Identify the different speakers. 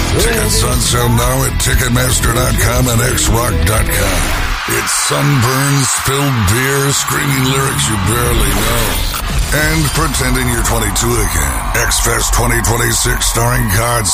Speaker 1: Tickets on sale now at Ticketmaster.com and XRock.com. It's sunburns, spilled beer, screaming lyrics you barely know, and pretending you're 22 again. X-Fest 2026 starring God